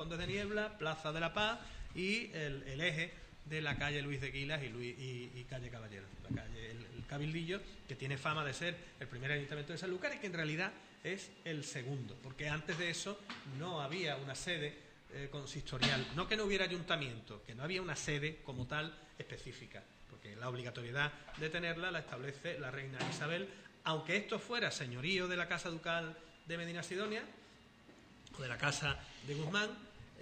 Condes de Niebla, Plaza de la Paz y el eje de la calle Luis de Guilas y calle Caballero, el Cabildillo, que tiene fama de ser el primer ayuntamiento de Sanlúcar y que en realidad es el segundo, porque antes de eso no había una sede consistorial, no que no hubiera ayuntamiento, que no había una sede como tal específica, porque la obligatoriedad de tenerla la establece la reina Isabel, aunque esto fuera señorío de la Casa Ducal de Medinasidonia o de la Casa de Guzmán,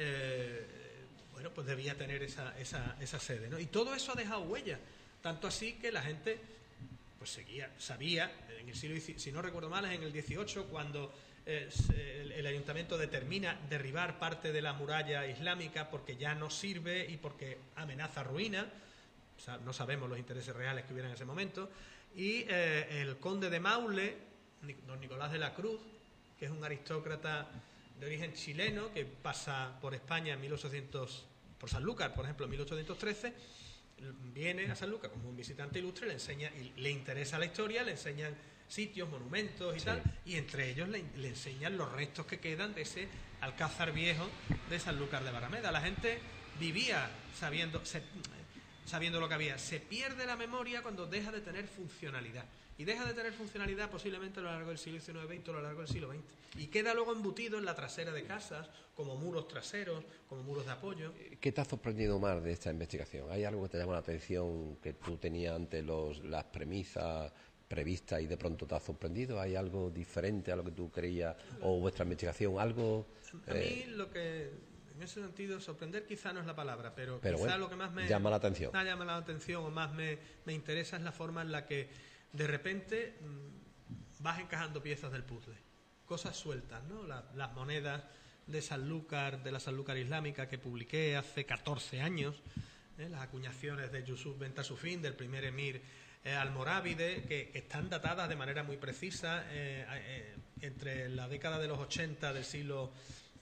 bueno, pues debía tener esa sede, ¿no? Y todo eso ha dejado huella, tanto así que la gente pues sabía, en el siglo XIX, si no recuerdo mal, es en el XVIII, cuando el ayuntamiento determina derribar parte de la muralla islámica porque ya no sirve y porque amenaza ruina. O sea, no sabemos los intereses reales que hubiera en ese momento, y el conde de Maule, don Nicolás de la Cruz, que es un aristócrata de origen chileno que pasa por España en 1800, por Sanlúcar, por ejemplo, en 1813, viene a Sanlúcar como un visitante ilustre, le enseña, y le interesa la historia, le enseñan sitios, monumentos y tal, y entre ellos le enseñan los restos que quedan de ese alcázar viejo de Sanlúcar de Barrameda. La gente vivía sabiendo lo que había. Se pierde la memoria cuando deja de tener funcionalidad. Y deja de tener funcionalidad posiblemente a lo largo del siglo XIX y a lo largo del siglo XX. Y queda luego embutido en la trasera de casas, como muros traseros, como muros de apoyo. ¿Qué te ha sorprendido más de esta investigación? ¿Hay algo que te llama la atención que tú tenías antes las premisas previstas y de pronto te ha sorprendido? ¿Hay algo diferente a lo que tú creías o vuestra investigación? ¿Algo? A mí lo que... En ese sentido, sorprender quizá no es la palabra, pero quizá bueno, lo que más me llama la atención o más me interesa es la forma en la que de repente vas encajando piezas del puzzle, cosas sueltas, ¿no? Las monedas de Sanlúcar, de la Sanlúcar islámica que publiqué hace 14 años, las acuñaciones de Yusuf Ben Tasufin, del primer emir almorávide, que están datadas de manera muy precisa entre la década de los 80 del siglo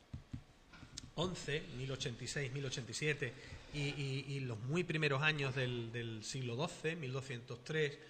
1086, 1087 y los muy primeros años del siglo XII, 1203.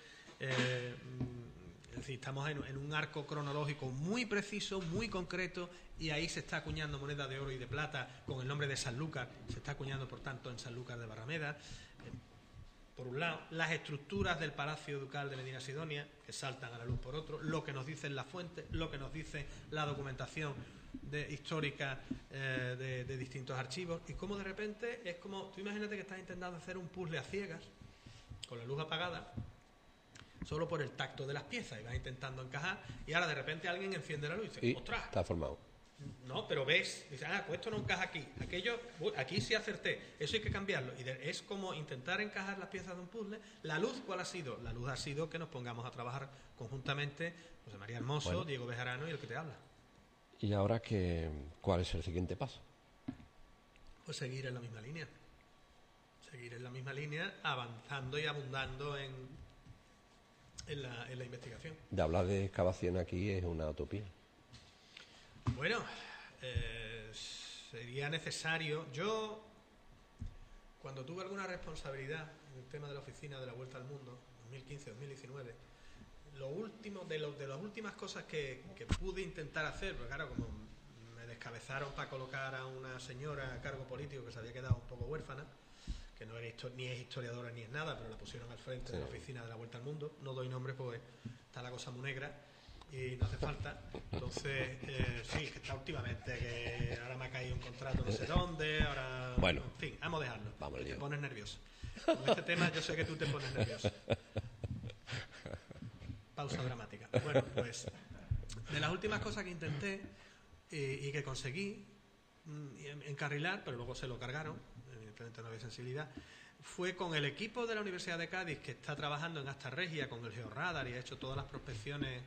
Es decir, estamos en un arco cronológico muy preciso, muy concreto, y ahí se está acuñando moneda de oro y de plata con el nombre de Sanlúcar, se está acuñando por tanto en Sanlúcar de Barrameda. Por un lado, las estructuras del Palacio Ducal de Medinasidonia, que saltan a la luz por otro, lo que nos dicen las fuentes, lo que nos dice la documentación histórica de distintos archivos, y cómo de repente es como, tú imagínate que estás intentando hacer un puzzle a ciegas, con la luz apagada, solo por el tacto de las piezas, y vas intentando encajar, y ahora de repente alguien enciende la luz y dice, ¡ostras! Está formado. No, pero ves, dices, pues esto no encaja aquí, aquello, aquí sí acerté, eso hay que cambiarlo. Y es como intentar encajar las piezas de un puzzle. ¿La luz cuál ha sido? La luz ha sido que nos pongamos a trabajar conjuntamente José María Hermoso, Diego Bejarano y el que te habla. ¿Y ahora cuál es el siguiente paso? Pues seguir en la misma línea. Seguir en la misma línea, avanzando y abundando en la investigación. De hablar de excavación aquí es una utopía. Bueno, sería necesario. Yo, cuando tuve alguna responsabilidad en el tema de la oficina de la Vuelta al Mundo, 2015-2019, de las últimas cosas que pude intentar hacer, porque claro, como me descabezaron para colocar a una señora a cargo político que se había quedado un poco huérfana, que no era ni es historiadora ni es nada, pero la pusieron al frente de la oficina de la Vuelta al Mundo. No doy nombres porque está la cosa muy negra y no hace falta. Entonces, sí, que está últimamente, que ahora me ha caído un contrato no sé dónde, ahora... Bueno. En fin, vamos a dejarlo. Vamos, te pones nervioso. Con este tema yo sé que tú te pones nervioso. Pausa dramática. Bueno, pues, de las últimas cosas que intenté y que conseguí encarrilar, pero luego se lo cargaron, evidentemente no había sensibilidad, fue con el equipo de la Universidad de Cádiz, que está trabajando en Asta Regia con el georradar y ha hecho todas las prospecciones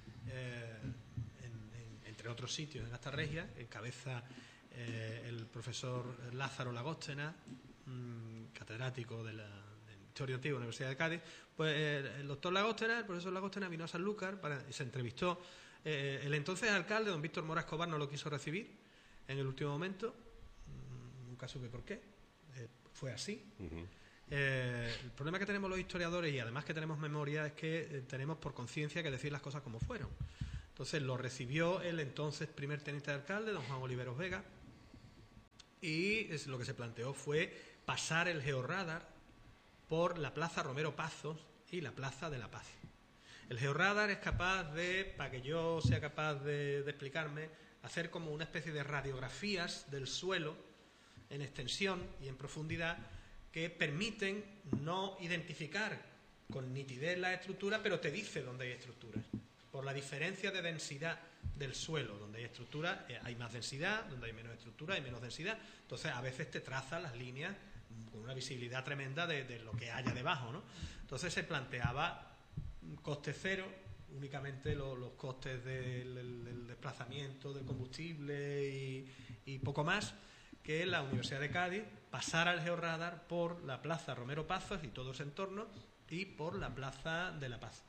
entre otros sitios en Asta Regia. Encabeza el profesor Lázaro Lagóstena, catedrático de la Historia Antigua de la Universidad de Cádiz. Pues el doctor Lagóstena, el profesor Lagóstena, vino a Sanlúcar y se entrevistó. El entonces alcalde, don Víctor Mora Escobar, no lo quiso recibir en el último momento, nunca supe por qué, fue así. El problema que tenemos los historiadores, y además que tenemos memoria, es que tenemos por conciencia que decir las cosas como fueron. Entonces lo recibió el entonces primer teniente de alcalde, don Juan Oliveros Vega, y lo que se planteó fue pasar el georradar por la Plaza Romero Pazos y la Plaza de la Paz. El georradar es capaz de, para que yo sea capaz de explicarme, hacer como una especie de radiografías del suelo en extensión y en profundidad que permiten no identificar con nitidez la estructura, pero te dice dónde hay estructuras. Por la diferencia de densidad del suelo, donde hay estructura, hay más densidad, donde hay menos estructura, hay menos densidad. Entonces, a veces te traza las líneas con una visibilidad tremenda de lo que haya debajo, ¿no? Entonces, se planteaba coste cero, únicamente los costes del desplazamiento, del combustible y poco más, que la Universidad de Cádiz pasara el georradar por la Plaza Romero Pazos y todo ese entorno y por la Plaza de la Paz,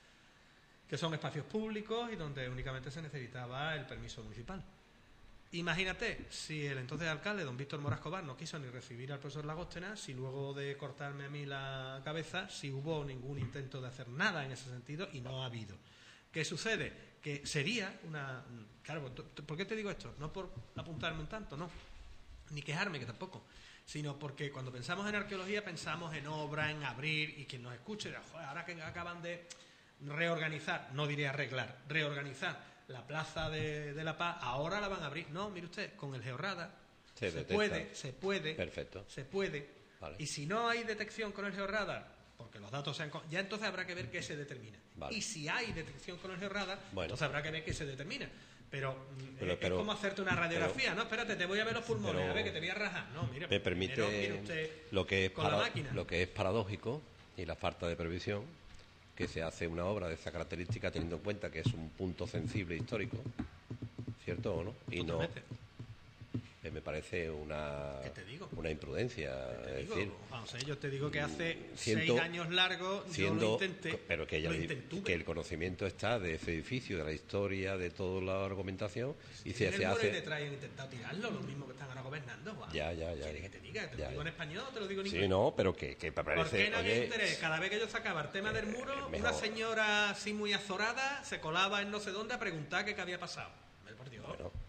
que son espacios públicos y donde únicamente se necesitaba el permiso municipal. Imagínate, si el entonces alcalde, don Víctor Mora Escobar, no quiso ni recibir al profesor Lagóstena, si luego de cortarme a mí la cabeza, si hubo ningún intento de hacer nada en ese sentido, y no ha habido. ¿Qué sucede? Que sería una... Claro, ¿por qué te digo esto? No por apuntarme un tanto, no, ni quejarme, que tampoco, sino porque cuando pensamos en arqueología pensamos en obra, en abrir, y quien nos escuche dirá, joder, ahora que acaban de reorganizar, no diré arreglar, reorganizar la Plaza de la Paz, ahora la van a abrir. No, mire usted, con el georradar se puede. Perfecto. Se puede. Vale. Y si no hay detección con el georradar, porque los datos sean... Ya entonces habrá que ver qué se determina. Vale. Y si hay detección con el georradar, bueno, entonces habrá que ver qué se determina. Pero es como hacerte una radiografía, ¿no? Espérate, te voy a ver los pulmones, a ver que te voy a rajar. No, mire, me permite mire usted lo que es con la máquina. Lo que es paradójico y la falta de previsión, que se hace una obra de esa característica teniendo en cuenta que es un punto sensible histórico, ¿cierto o no? Y totalmente. No, me parece una imprudencia. Es decir, vamos, yo te digo que hace 6 años largos yo lo intenté. Pero que el conocimiento está de ese edificio, de la historia, de toda la argumentación. Y si se hace... detrás y han intentado tirarlo, los mismos que están ahora gobernando. Wow. Ya. ¿Quieres que te diga? ¿Te lo digo en español o te lo digo en inglés? Sí, no, pero que me parece... ¿Por qué no había interés? Cada vez que yo sacaba el tema del muro, una señora así muy azorada se colaba en no sé dónde a preguntar qué había pasado. Por Dios.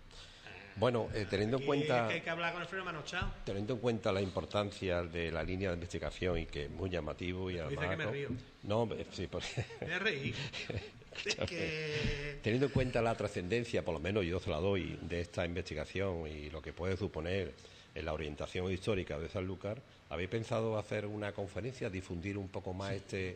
Bueno, teniendo en cuenta... Es que hay que hablar con el freno manochado. Teniendo en cuenta la importancia de la línea de investigación y que es muy llamativo y además... Dice que me río. No, sí, porque... Me reí. Teniendo en cuenta la trascendencia, por lo menos yo se la doy, de esta investigación y lo que puede suponer en la orientación histórica de Sanlúcar, ¿habéis pensado hacer una conferencia, difundir un poco más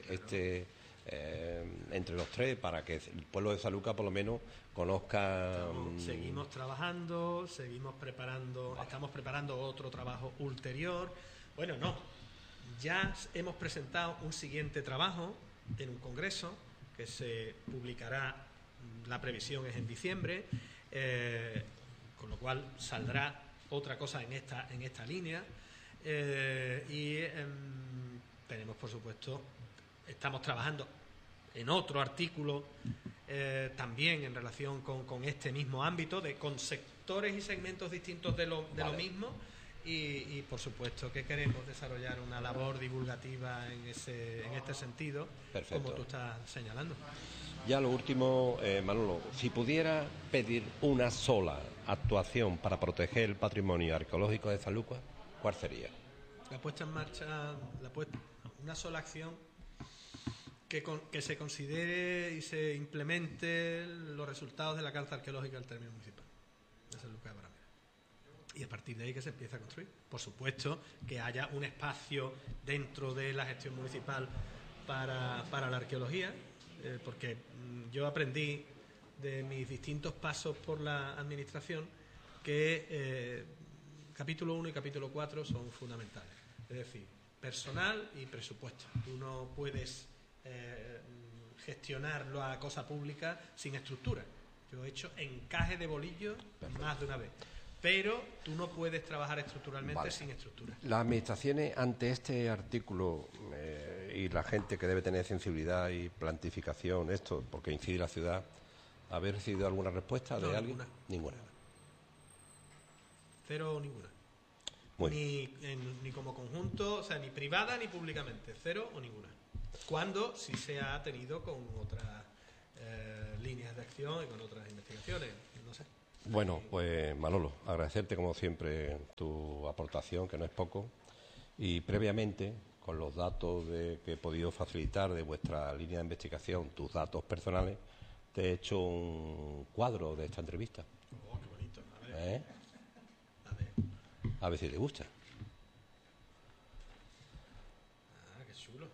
entre los tres para que el pueblo de Sanlúcar por lo menos conozca? Seguimos trabajando, estamos preparando otro trabajo ulterior. Bueno, no, ya hemos presentado un siguiente trabajo en un congreso que se publicará, la previsión es en diciembre, con lo cual saldrá otra cosa en esta línea, y tenemos, por supuesto, estamos trabajando en otro artículo también en relación con este mismo ámbito, con sectores y segmentos distintos de lo mismo, y por supuesto que queremos desarrollar una labor divulgativa en este sentido. Perfecto. Como tú estás señalando. Ya lo último, Manolo, si pudiera pedir una sola actuación para proteger el patrimonio arqueológico de Sanlúcar, ¿cuál sería? La puesta en marcha, una sola acción que se considere y se implemente los resultados de la Carta Arqueológica del Término Municipal de Sanlúcar de Barrameda. Y a partir de ahí que se empiece a construir. Por supuesto que haya un espacio dentro de la gestión municipal para la arqueología, porque yo aprendí de mis distintos pasos por la administración que capítulo 1 y capítulo 4 son fundamentales. Es decir, personal y presupuesto. Tú no puedes gestionar la cosa pública sin estructura. Yo he hecho encaje de bolillos más de una vez. Pero tú no puedes trabajar estructuralmente sin estructura. Las administraciones, ante este artículo y la gente que debe tener sensibilidad y plantificación, esto, porque incide la ciudad, ¿habéis recibido alguna respuesta de alguien? Ninguna. Cero o ninguna. Ni como conjunto, o sea, ni privada ni públicamente. Cero o ninguna. Cuando sí se ha tenido con otras líneas de acción y con otras investigaciones. No sé. Bueno, pues Manolo, agradecerte como siempre tu aportación, que no es poco, y previamente, con los datos que he podido facilitar de vuestra línea de investigación, tus datos personales, te he hecho un cuadro de esta entrevista. Oh, qué bonito. A ver. A ver si te gusta. Ah, qué chulo.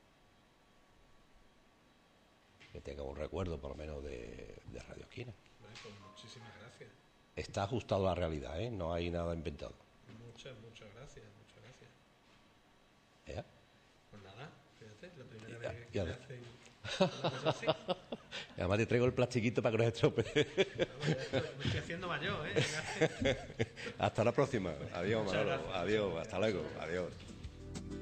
Que tenga un recuerdo, por lo menos, de Radio Esquina. Bueno, pues muchísimas gracias. Está ajustado a la realidad, ¿eh? No hay nada inventado. Muchas gracias, muchas gracias. ¿Eh? Pues nada, fíjate, la primera vez ya que me ves. hacen una cosa así. Y además te traigo el plastiquito para que no se estropee. Me estoy haciendo mayor, ¿eh? Hasta la próxima. Adiós, Muchas Manolo. gracias. Adiós, hasta luego. Adiós.